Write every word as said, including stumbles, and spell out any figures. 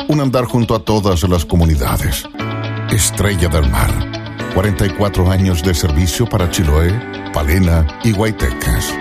un andar junto a todas las comunidades. Estrella del Mar, cuarenta y cuatro años de servicio para Chiloé, Palena y Guaytecas.